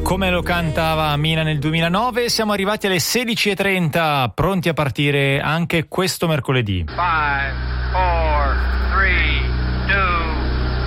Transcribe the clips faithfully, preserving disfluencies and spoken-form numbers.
Come lo cantava Mina nel duemilanove, siamo arrivati alle sedici e trenta, pronti a partire anche questo mercoledì. five, four, tre, due,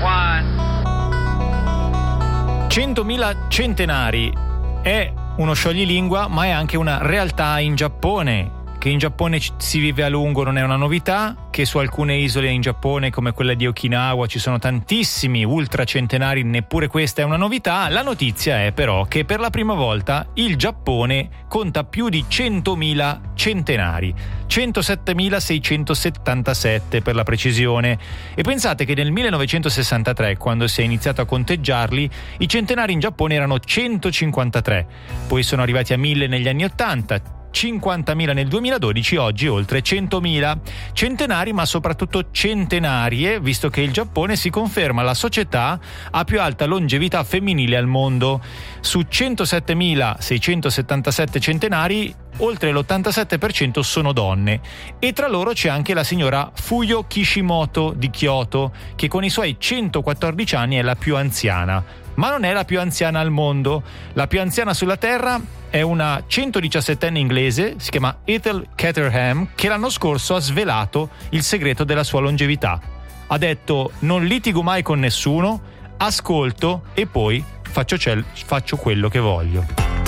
uno. centomila centenari è uno scioglilingua, ma è anche una realtà in Giappone. Che in Giappone si vive a lungo non è una novità, che su alcune isole in Giappone come quella di Okinawa ci sono tantissimi ultracentenari, neppure questa è una novità. La notizia è però che per la prima volta il Giappone conta più di centomila centenari, centosettemilaseicentosettantasette per la precisione, e pensate che nel millenovecentosessantatré, quando si è iniziato a conteggiarli, i centenari in Giappone erano centocinquantatré, poi sono arrivati a mille negli anni ottanta, cinquantamila nel duemiladodici, oggi oltre centomila centenari, ma soprattutto centenarie, visto che il Giappone si conferma la società a più alta longevità femminile al mondo. Su centosettemilaseicentosettantasette centenari, oltre l'ottantasette per cento sono donne, e tra loro c'è anche la signora Fuyo Kishimoto di Kyoto, che con i suoi centoquattordici anni è la più anziana, ma non è la più anziana al mondo. La più anziana sulla Terra è una centodiciassettenne inglese, si chiama Ethel Caterham, che l'anno scorso ha svelato il segreto della sua longevità. Ha detto: non litigo mai con nessuno, ascolto e poi faccio, cel- faccio quello che voglio.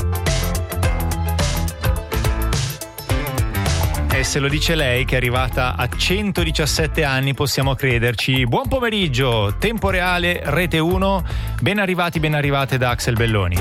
E se lo dice lei, che è arrivata a centodiciassette anni, possiamo crederci. Buon pomeriggio, Tempo Reale, Rete uno, ben arrivati, ben arrivate da Axel Belloni.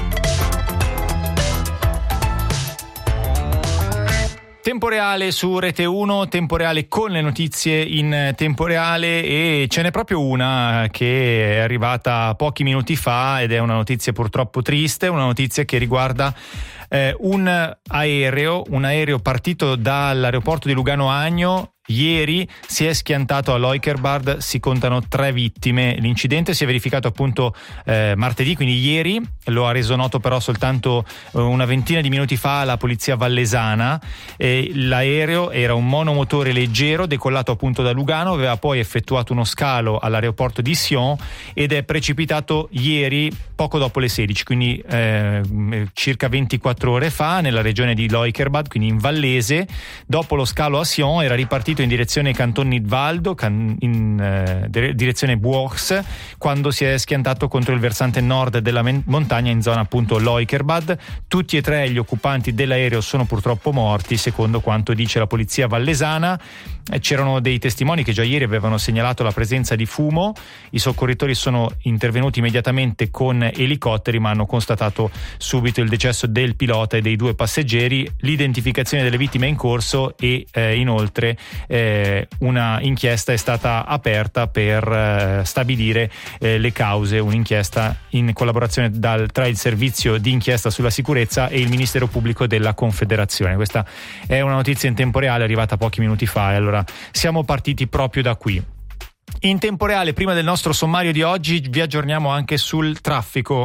Tempo reale su Rete uno, tempo reale con le notizie in tempo reale, e ce n'è proprio una che è arrivata pochi minuti fa ed è una notizia purtroppo triste, una notizia che riguarda eh, un aereo, un aereo partito dall'aeroporto di Lugano Agno. Ieri si è schiantato a Leukerbad, si contano tre vittime. L'incidente si è verificato appunto eh, martedì, quindi ieri. Lo ha reso noto però soltanto eh, una ventina di minuti fa la polizia vallesana. E l'aereo era un monomotore leggero decollato appunto da Lugano, aveva poi effettuato uno scalo all'aeroporto di Sion ed è precipitato ieri poco dopo le sedici, quindi eh, circa ventiquattro ore fa, nella regione di Leukerbad, quindi in vallese. Dopo lo scalo a Sion era ripartito in direzione Canton Nidwaldo, can, in eh, direzione Buox, quando si è schiantato contro il versante nord della men- montagna in zona appunto Leukerbad. Tutti e tre gli occupanti dell'aereo sono purtroppo morti, secondo quanto dice la polizia vallesana. Eh, c'erano dei testimoni che già ieri avevano segnalato la presenza di fumo. I soccorritori sono intervenuti immediatamente con elicotteri, ma hanno constatato subito il decesso del pilota e dei due passeggeri. L'identificazione delle vittime è in corso e eh, inoltre Eh, una inchiesta è stata aperta per eh, stabilire eh, le cause, un'inchiesta in collaborazione dal, tra il servizio di inchiesta sulla sicurezza e il Ministero Pubblico della Confederazione. Questa è una notizia in tempo reale arrivata pochi minuti fa, e allora siamo partiti proprio da qui. In tempo reale, prima del nostro sommario di oggi, vi aggiorniamo anche sul traffico.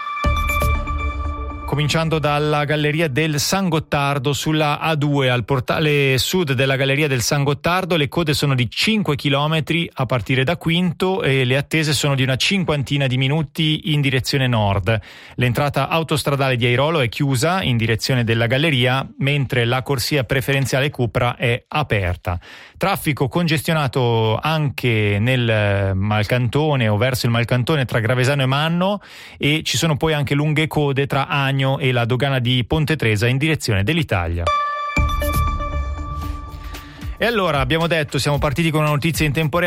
Cominciando dalla galleria del San Gottardo sulla A due, al portale sud della galleria del San Gottardo, le code sono di cinque chilometri a partire da Quinto e le attese sono di una cinquantina di minuti in direzione nord. L'entrata autostradale di Airolo è chiusa in direzione della galleria, mentre la corsia preferenziale Cupra è aperta. Traffico congestionato anche nel Malcantone o verso il Malcantone tra Gravesano e Manno, e ci sono poi anche lunghe code tra Agno e la dogana di Ponte Tresa in direzione dell'Italia. E allora, abbiamo detto, siamo partiti con una notizia in tempo reale.